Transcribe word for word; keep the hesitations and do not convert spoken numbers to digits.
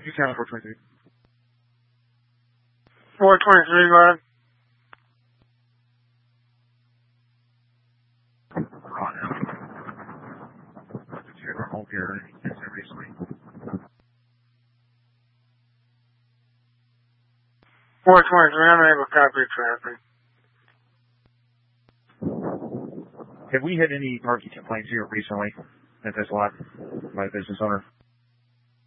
You count four twenty-three. four twenty-three, go ahead. We're home here recently. four twenty-three, I'm able to copy traffic. Have we had any parking complaints here recently at this lot by the business owner?